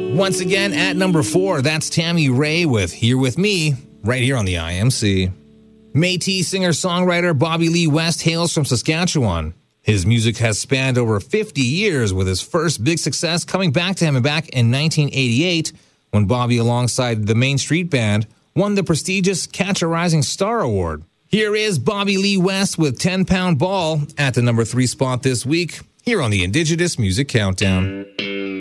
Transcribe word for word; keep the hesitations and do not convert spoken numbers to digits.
Once again, at number four, that's Tammy Ray with Here With Me, right here on the I M C. Métis singer-songwriter Bobby Lee West hails from Saskatchewan. His music has spanned over fifty years, with his first big success coming back to him back in nineteen eighty-eight, when Bobby, alongside the Main Street Band, won the prestigious Catch a Rising Star Award. Here is Bobby Lee West with ten pound Ball at the number three spot this week, here on the Indigenous Music Countdown.